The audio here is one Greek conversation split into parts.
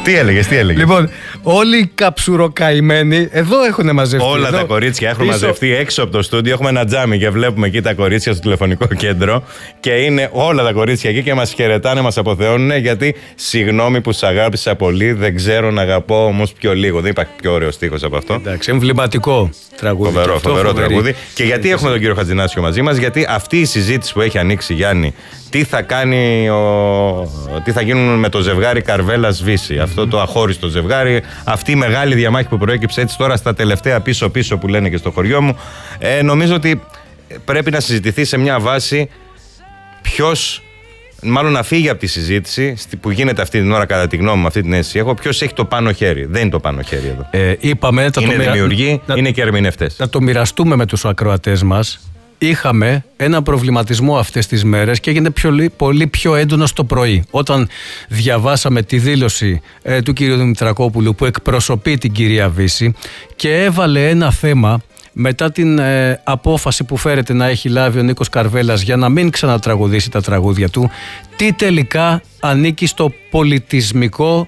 Τι έλεγες. Λοιπόν, όλοι οι καψουροκαημένοι εδώ έχουν μαζευτεί. Όλα εδώ, τα κορίτσια έχουν πίσω. μαζευτεί έξω από το στούντιο. Έχουμε ένα τζάμι και βλέπουμε εκεί τα κορίτσια στο τηλεφωνικό κέντρο. Και είναι όλα τα κορίτσια εκεί και μας χαιρετάνε, μας αποθεώνουν. Γιατί συγγνώμη που σ' αγάπησα πολύ, δεν ξέρω να αγαπώ όμως πιο λίγο. Δεν υπάρχει πιο ωραίο στίχος από αυτό. Εντάξει, εμβληματικό τραγούδι. Φοβερό τραγούδι. Και γιατί έχουμε τον κύριο Χατζηνάσιο μαζί μας? Γιατί αυτή η συζήτηση που έχει ανοίξει, Γιάννη, τι θα γίνουν με το ζευγάρι Καρβέλας Βύση, αυτό το αχώριστο ζευγάρι, αυτή η μεγάλη διαμάχη που προέκυψε έτσι τώρα στα τελευταία πίσω που λένε και στο χωριό μου, νομίζω ότι πρέπει να συζητηθεί σε μια βάση ποιος, μάλλον να φύγει από τη συζήτηση που γίνεται αυτή την ώρα, κατά τη γνώμη μου, αυτή την αίσθηση έχω, ποιος έχει το πάνω χέρι. Δεν είναι το πάνω χέρι εδώ. Είναι δημιουργοί, είναι και ερμηνευτές. Να το μοιραστούμε με τους ακροατές μας. Είχαμε ένα προβληματισμό αυτές τις μέρες και έγινε πολύ πιο έντονο το πρωί. Όταν διαβάσαμε τη δήλωση του κυρίου Δημητρακόπουλου που εκπροσωπεί την κυρία Βύση και έβαλε ένα θέμα μετά την απόφαση που φέρεται να έχει λάβει ο Νίκος Καρβέλας για να μην ξανατραγουδήσει τα τραγούδια του, τι τελικά ανήκει στο πολιτισμικό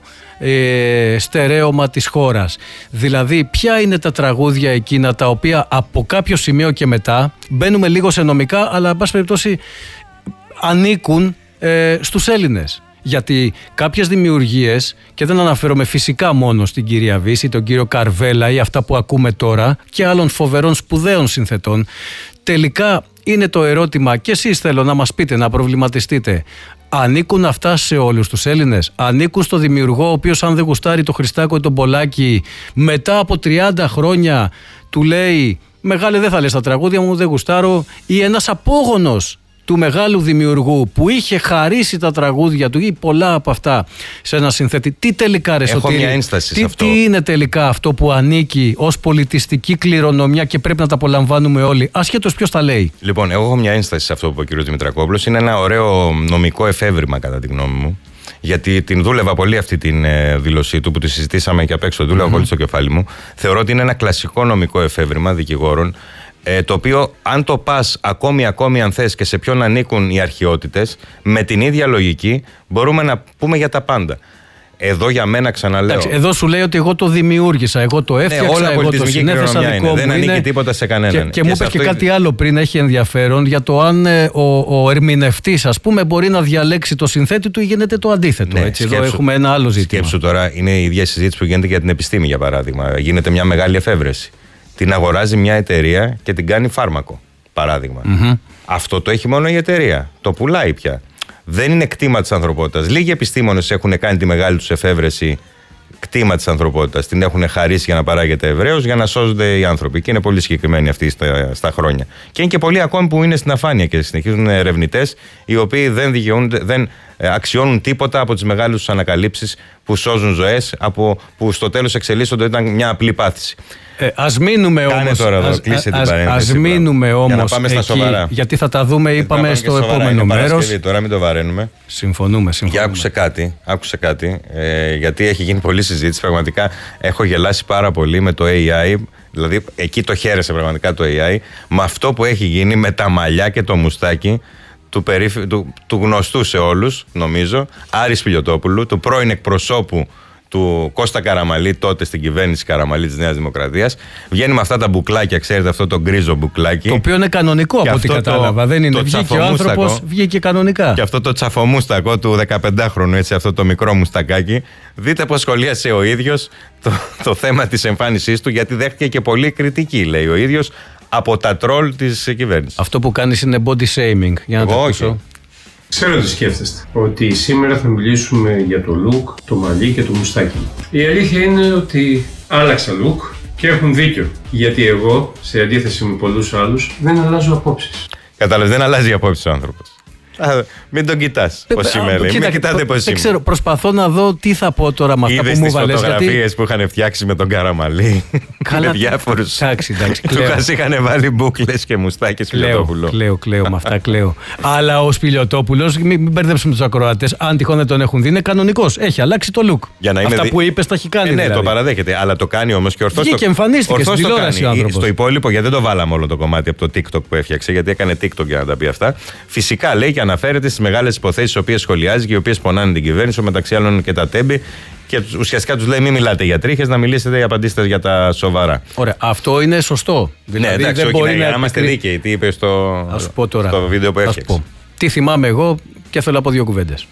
στερέωμα της χώρας. Δηλαδή, ποια είναι τα τραγούδια εκείνα τα οποία από κάποιο σημείο και μετά, μπαίνουμε λίγο σε νομικά, αλλά εν πάση περιπτώσει ανήκουν στους Έλληνες. Γιατί κάποιες δημιουργίες, και δεν αναφέρομαι φυσικά μόνο στην κυρία Βύση, τον κύριο Καρβέλα ή αυτά που ακούμε τώρα και άλλων φοβερών σπουδαίων συνθετών, τελικά είναι το ερώτημα, και εσείς θέλω να μας πείτε, να προβληματιστείτε. Ανήκουν αυτά σε όλους τους Έλληνες? Ανήκουν στο δημιουργό ο οποίος, αν δεν γουστάρει το Χριστάκο ή τον Πολάκη, μετά από 30 χρόνια του λέει «Μεγάλε, δεν θα λες τα τραγούδια μου, δεν γουστάρω», ή ένας απόγονος του μεγάλου δημιουργού που είχε χαρίσει τα τραγούδια του ή πολλά από αυτά σε ένα συνθέτη, τι τελικά, ρε Σωτήρη, μια ένσταση σε αυτό. Τι είναι τελικά αυτό που ανήκει ως πολιτιστική κληρονομιά και πρέπει να τα απολαμβάνουμε όλοι, ασχέτως ποιος τα λέει? Λοιπόν, εγώ έχω μια ένσταση σε αυτό που είπε ο κ. Δημητρακόπουλος. Είναι ένα ωραίο νομικό εφεύρημα, κατά τη γνώμη μου. Γιατί την δούλευα πολύ αυτή την δήλωσή του που τη συζητήσαμε και απ' έξω, δούλευα πολύ στο κεφάλι μου. Θεωρώ ότι είναι ένα κλασικό νομικό εφεύρημα δικηγόρων. Το οποίο, αν το πας ακόμη αν θες και σε ποιον ανήκουν οι αρχαιότητες, με την ίδια λογική μπορούμε να πούμε για τα πάντα. Εδώ για μένα, ξαναλέω. Εντάξει, εδώ σου λέει ότι εγώ το δημιούργησα, εγώ το έφτιαξα, όλα εγώ το συνέθεσα δικό μου. Δεν ανήκει τίποτα σε κανέναν. Και μου είπε και κάτι άλλο πριν, έχει ενδιαφέρον, για το αν ο ερμηνευτής, ας πούμε, μπορεί να διαλέξει το συνθέτη του ή γίνεται το αντίθετο. Ναι, έτσι, εδώ έχουμε ένα άλλο ζήτημα. Σκέψου τώρα, είναι η ίδια συζήτηση που γίνεται για την επιστήμη, για παράδειγμα. Γίνεται μια μεγάλη εφεύρεση. Την αγοράζει μια εταιρεία και την κάνει φάρμακο, παράδειγμα. Αυτό το έχει μόνο η εταιρεία. Το πουλάει πια. Δεν είναι κτήμα της ανθρωπότητας. Λίγοι επιστήμονες έχουν κάνει τη μεγάλη τους εφεύρεση κτήμα της ανθρωπότητας. Την έχουν χαρίσει για να παράγεται ευρέως, για να σώζονται οι άνθρωποι. Και είναι πολύ συγκεκριμένοι αυτοί στα χρόνια. Και είναι και πολλοί ακόμη που είναι στην αφάνεια και συνεχίζουν ερευνητές, οι οποίοι δεν αξιώνουν τίποτα από τις μεγάλες τους ανακαλύψεις που σώζουν ζωές, που στο τέλος εξελίσσονται ήταν μια απλή πάθηση. Ας μείνουμε όμως. Ας μείνουμε όμως. Για να πάμε στα σοβαρά. Γιατί θα τα δούμε, είπαμε, στο επόμενο μέρος. Τώρα μην το βαραίνουμε. Συμφωνούμε. Και άκουσε κάτι. Γιατί έχει γίνει πολλή συζήτηση. Πραγματικά έχω γελάσει πάρα πολύ με το AI. Δηλαδή εκεί το χαίρεσε πραγματικά το AI. Με αυτό που έχει γίνει με τα μαλλιά και το μουστάκι του γνωστού σε όλους, νομίζω, Άρη Σπηλιωτόπουλου, του πρώην εκπροσώπου του Κώστα Καραμαλή, τότε στην κυβέρνηση Καραμαλή της Νέας Δημοκρατίας. Βγαίνει με αυτά τα μπουκλάκια, ξέρετε, αυτό το γκρίζο μπουκλάκι. Το οποίο είναι κανονικό από ό,τι κατάλαβα. Δεν είναι. Βγήκε ο άνθρωπος, βγήκε κανονικά. Και αυτό το τσαφομούστακο του 15χρονου, έτσι, αυτό το μικρό μουστακάκι. Δείτε πώς σχολίασε ο ίδιος το θέμα της εμφάνισής του, γιατί δέχτηκε και πολύ κριτική, λέει ο ίδιος, από τα τρόλ της κυβέρνησης. Αυτό που κάνεις είναι body shaming. Για να το ακούσω. Ξέρω τι σκέφτεστε. Ότι σήμερα θα μιλήσουμε για το look, το μαλλί και το μουστάκι. Η αλήθεια είναι ότι άλλαξα look και έχουν δίκιο. Γιατί εγώ, σε αντίθεση με πολλούς άλλους, δεν αλλάζω απόψεις. Κατάλαβες, δεν αλλάζει απόψεις ο άνθρωπος. Μην τον κοιτάς πώς είμαι, λέει. Μην κοιτάτε πώς είμαι. Δεν ξέρω, προσπαθώ να δω τι θα πω τώρα με αυτά που μου βάλες. Είδες τις φωτογραφίες που είχαν φτιάξει με τον Καραμαλή. Με διάφορους. Εντάξει, Του είχαν βάλει μπούκλες και μουστάκι Σπηλιωτόπουλο. Κλαίω με αυτά, κλαίω. Αλλά ο Σπηλιωτόπουλος, μην μπερδέψουμε τους ακροατές, αν τυχόν δεν τον έχουν δει, είναι κανονικός. Έχει αλλάξει το look. Αυτά που είπες τα έχει κάνει. Ναι, δηλαδή. το παραδέχεται. Αλλά το κάνει όμως και ορθώς. Βγήκε, εμφανίστηκε στην τηλεόραση ο άνθρωπος. Στο υπόλοιπο, γιατί δεν το βάλαμε όλο το κομμάτι από το TikTok που έφτιαξε, γιατί έκανε TikTok για να τα πει αυτά. Φυσικά λέει και αναφέρεται στις μεγάλες υποθέσεις τις οποίες σχολιάζει και οι οποίες πονάνε την κυβέρνηση, μεταξύ άλλων και τα τέμπη. Και ουσιαστικά τους λέει: μην μιλάτε για τρίχες, να μιλήσετε για απαντήστε για τα σοβαρά. Ωραία, αυτό είναι σωστό. Δηλαδή, ναι, εντάξει, δεν μπορεί να είμαστε δίκαιοι. Τι είπε στο βίντεο που έφτιαξε. Τι θυμάμαι εγώ και θέλω να πω δύο κουβέντες.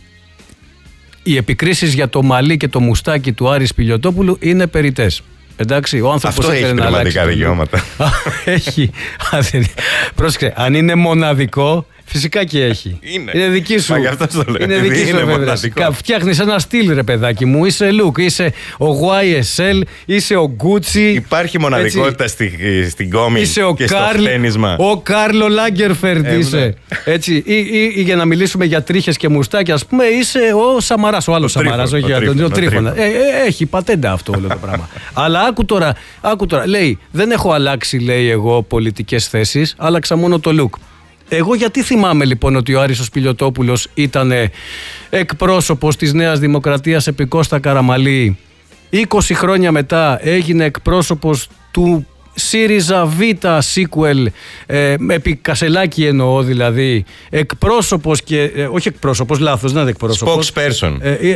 Οι επικρίσεις για το μαλλί και το μουστάκι του Άρη Σπηλιωτόπουλου είναι περιττές. Εντάξει, ο άνθρωπος αυτό έχει πνευματικά δικαιώματα. Έχει. Πρόσεξε, αν είναι μοναδικό, φυσικά και έχει. Είναι δική σου. Είναι δική σου εφεύρεση. Φτιάχνεις ένα στυλ, ρε παιδάκι μου. Είσαι Luke, είσαι ο YSL, είσαι ο Gucci. Υπάρχει μοναδικότητα στην κόμη και στο χτένισμα. Ο Κάρλο Λάγκερφερντ είσαι. Έτσι. Ή για να μιλήσουμε για τρίχες και μουστάκια, ας πούμε, είσαι ο Σαμαράς, ο άλλος Σαμαράς, όχι ο Τρίφωνα. Έχει πατέντα αυτό όλο το πράγμα. Αλλά άκου τώρα. Λέει, δεν έχω αλλάξει, λέει, εγώ πολιτικές θέσεις, άλλαξα μόνο το look. Εγώ γιατί θυμάμαι λοιπόν ότι ο Άρης ο Σπηλιωτόπουλος ήταν εκπρόσωπος της Νέας Δημοκρατίας επί Κώστα Καραμαλή, 20 χρόνια μετά έγινε εκπρόσωπος του ΣΥΡΙΖΑ Β sequel, επί Κασελάκη εννοώ, δηλαδή εκπρόσωπος και όχι εκπρόσωπος, λάθος, δεν είναι εκπρόσωπος, spokesperson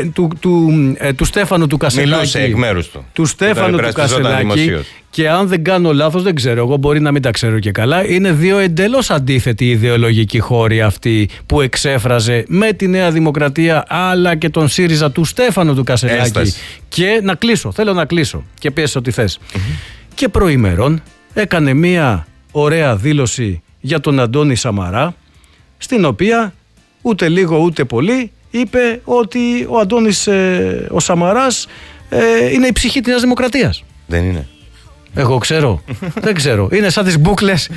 του Στέφανου του Κασελάκη, μιλούσε εκ μέρους του, του Στέφανου του Κασελάκη. Και αν δεν κάνω λάθος, δεν ξέρω, εγώ μπορεί να μην τα ξέρω και καλά, είναι δύο εντελώς αντίθετοι ιδεολογικοί χώροι αυτοί που εξέφραζε με τη Νέα Δημοκρατία αλλά και τον ΣΥΡΙΖΑ του Στέφανου του Κασελάκη. Έσταση. Και να κλείσω, θέλω να κλείσω και πες ό,τι θες. Και προημερών έκανε μία ωραία δήλωση για τον Αντώνη Σαμαρά, στην οποία ούτε λίγο ούτε πολύ είπε ότι ο Αντώνης ο Σαμαράς είναι η ψυχή της Νέας Δημοκρατίας. Δεν είναι. Εγώ ξέρω. Δεν ξέρω. Είναι σαν τις μπούκλες.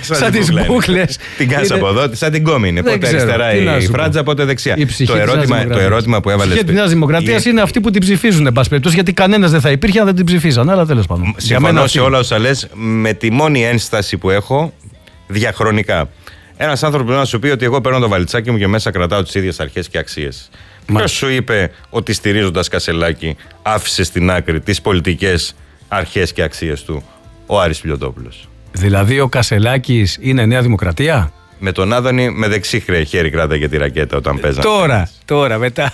Την κάνεις από εδώ, σαν την κόμη είναι. Πότε αριστερά η φράτζα, πότε δεξιά. Το ερώτημα που έβαλες. Η ψυχή της Νέας Δημοκρατίας είναι αυτοί που την ψηφίζουν, εν πάση περιπτώσει, γιατί κανένας δεν θα υπήρχε αν δεν την ψηφίζαν. Αλλά τέλος πάντων. Συμφωνώ σε όλα όσα λες, με τη μόνη ένσταση που έχω διαχρονικά. Ένας άνθρωπος να σου πει ότι εγώ παίρνω το βαλιτσάκι μου και μέσα κρατάω τις ίδιες αρχές και αξίες. Ποιος σου είπε ότι στηρίζοντας Κασελάκη άφησε στην άκρη τις πολιτικές αρχές και αξίες του ο Άρης Σπηλιωτόπουλος? Δηλαδή ο Κασελάκης είναι Νέα Δημοκρατία? Με τον Άδωνη με δεξί χέρι κράταγε τη ρακέτα όταν παίζανε. Τώρα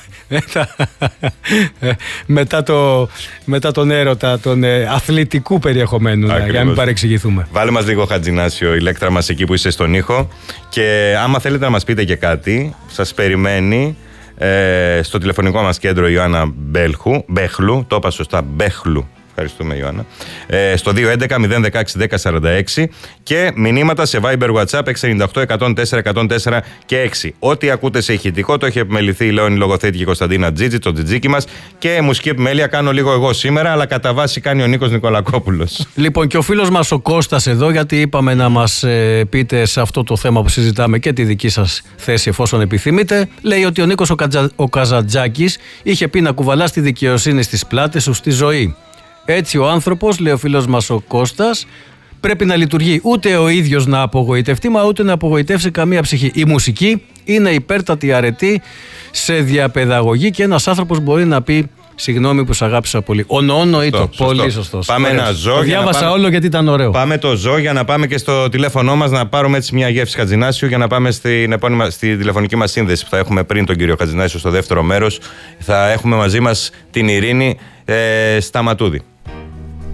μετά τον έρωτα τον αθλητικού περιεχομένου, για να μην παρεξηγηθούμε. Βάλε μας λίγο Χατζηνάσιο, η Ηλέκτρα μας εκεί που είσαι στον ήχο, και άμα θέλετε να μας πείτε και κάτι, σας περιμένει στο τηλεφωνικό μας κέντρο Ιωάννα Μπέχλου, το είπα σωστά, Μπέχλου. Ευχαριστούμε, Ιωάννα. Στο 211-016-1046 και μηνύματα σε Viber, WhatsApp 698-104-104 και 6. Ό,τι ακούτε σε ηχητικό το έχει επιμεληθεί η Λέωνη Λογοθέτη και η Κωνσταντίνα Τζίτζη, το τζιτζίκι μας, και μουσική επιμέλεια κάνω λίγο εγώ σήμερα, αλλά κατά βάση κάνει ο Νίκος Νικολακόπουλος. Λοιπόν, και ο φίλος μας ο Κώστας εδώ, γιατί είπαμε να μας πείτε σε αυτό το θέμα που συζητάμε και τη δική σας θέση εφόσον επιθυμείτε, λέει ότι ο Νίκος ο Καζαντζάκης είχε πει να κουβαλά τη δικαιοσύνη στις πλάτες σου στη ζωή. Έτσι ο άνθρωπος, λέει ο φίλος μας ο Κώστας, πρέπει να λειτουργεί ούτε ο ίδιος να απογοητευτεί, μα ούτε να απογοητεύσει καμία ψυχή. Η μουσική είναι υπέρτατη αρετή σε διαπαιδαγωγή και ένας άνθρωπος μπορεί να πει συγγνώμη που σ' αγάπησα πολύ. Ονοήτο. Πολύ σωστός. Πάμε ένα ζώο. Το διάβασα όλο γιατί ήταν ωραίο. Πάμε το ζώο για να πάμε και στο τηλέφωνό μας να πάρουμε έτσι μια γεύση Χατζηνάσιου για να πάμε στη τηλεφωνική μας σύνδεση που θα έχουμε πριν τον κύριο Χατζηνάσιο στο δεύτερο μέρος. Θα έχουμε μαζί μας την Ειρήνη Σταματούδη.